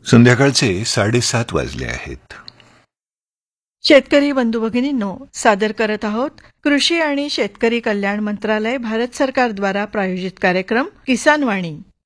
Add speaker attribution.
Speaker 1: संध्याकाळचे 7:30 वाजले आहेत.
Speaker 2: शेतकरी बंधू भगिनींनो, सादर करत आहोत कृषी आणि शेतकरी कल्याण मंत्रालय भारत सरकार द्वारा प्रायोजित कार्यक्रम किसान वाणी.